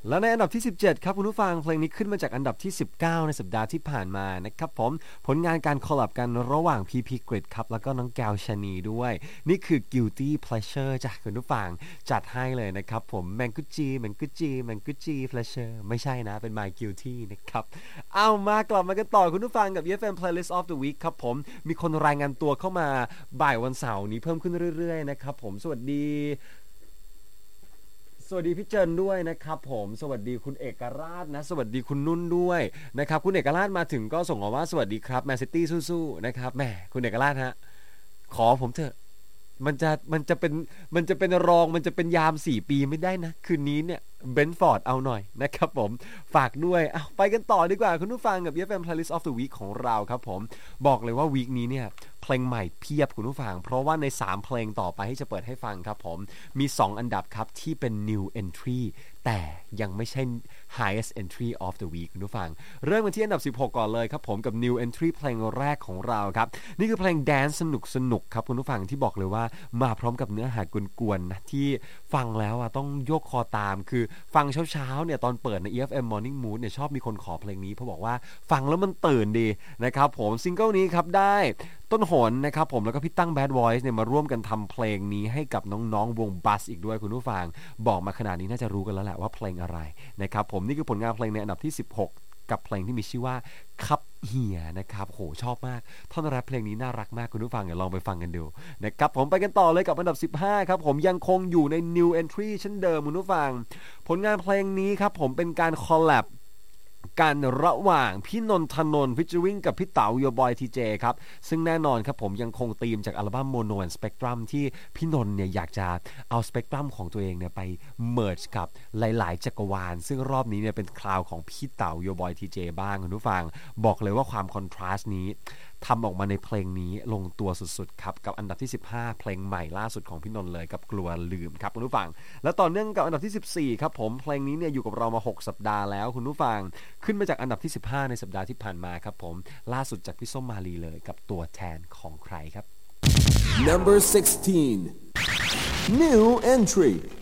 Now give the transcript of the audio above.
และในอันดับที่17ครับคุณผู้ฟังเพลงนี้ขึ้นมาจากอันดับที่19ในสัปดาห์ที่ผ่านมานะครับผมผลงานการคอลแลบกันระหว่าง PP Grid ครับแล้วก็น้องแก้วชนีด้วยนี่คือ Guilty Pleasure จ้ะคุณผู้ฟังจัดให้เลยนะครับผม Mangucci Pleasure ไม่ใช่นะเป็น My Guilty นะครับเอามากลับมากันต่อคุณผู้ฟังกับ EFM Playlist of the Week ครับผมมีคนรายงานตัวเข้ามาบ่ายวันเสาร์นี้เพิ่มขึ้นเรื่อยๆนะครับผมสวัสดีพี่เจินด้วยนะครับผมสวัสดีคุณเอกราชนะสวัสดีคุณนุ่นด้วยนะครับคุณเอกราชมาถึงก็ส่งมาว่าสวัสดีครับแมนซิตี้สู้ๆนะครับแหมคุณเอกราชฮะขอผมเถอะมันจะเป็นรองมันจะเป็นยาม4ปีไม่ได้นะคืนนี้เนี่ยเบนฟอร์ดเอาหน่อยนะครับผมฝากด้วยไปกันต่อดีกว่าคุณผู้ฟังกับ EFM Playlist of the Week ของเราครับผมบอกเลยว่าวีคนี้เนี่ยเพลงใหม่เพียบคุณผู้ฟังเพราะว่าใน3เพลงต่อไปที่จะเปิดให้ฟังครับผมมี2อันดับครับที่เป็น New Entry แต่ยังไม่ใช่ Highest Entry of the Week คุณผู้ฟังเริ่มกันที่อันดับ16ก่อนเลยครับผมกับ New Entry เพลงแรกของเราครับนี่คือเพลง Dance สนุกครับคุณผู้ฟังที่บอกเลยว่ามาพร้อมกับเนื้อหากวนๆนะที่ฟังแล้วต้องโยกคอตามคือฟังเช้าๆเนี่ยตอนเปิดใน EFM Morning Mood เนี่ยชอบมีคนขอเพลงนี้เพราะบอกว่าฟังแล้วมันตื่นดีนะครับผมซิงเกิลนี้ครับได้ต้นหนนะครับผมแล้วก็พี่ตั้ง Bad Voice เนี่ยมาร่วมกันทำเพลงนี้ให้กับน้องๆวงบัสอีกด้วยคุณผู้ฟังบอกมาขนาดนี้น่าจะรู้กันแล้วแหละว่าเพลงอะไรนะครับผมนี่คือผลงานเพลงในอันดับที่16กับเพลงที่มีชื่อว่าคับเหียนะครับโหชอบมากท่อนแรปเพลงนี้น่ารักมากคุณผู้ฟังเดี๋ยวลองไปฟังกันดูนะครับผมไปกันต่อเลยกับอันดับ15ครับผมยังคงอยู่ใน New Entry เช่นเดิมคุณผู้ฟังผลงานเพลงนี้ครับผมเป็นการคอลแลบกันระหว่างพี่นนทนนท์ฟิชเชอริงกับพี่เต๋าโยบอยทีเจครับซึ่งแน่นอนครับผมยังคงธีมจากอัลบั้ม Mono and Spectrum ที่พี่นนท์เนี่ยอยากจะเอาสเปกตรัมของตัวเองเนี่ยไปเมิร์จกับหลายๆจักรวาลซึ่งรอบนี้เนี่ยเป็นคราวของพี่เต๋าโยบอยทีเจบ้างคุณผู้ฟังบอกเลยว่าความคอนทราสต์นี้ทำออกมาในเพลงนี้ลงตัวสุดๆครับกับอันดับที่15เพลงใหม่ล่าสุดของพี่นนท์เลยกับกลัวลืมครับคุณผู้ฟังและต่อเนื่องกับอันดับที่14ครับผมเพลงนี้เนี่ยอยู่กับเรามา6สัปดาห์แล้วคุณผู้ฟังขึ้นมาจากอันดับที่15ในสัปดาห์ที่ผ่านมาครับผมล่าสุดจากพี่ส้มมาลีเลยกับตัวแทนของใครครับ Number 16 New Entry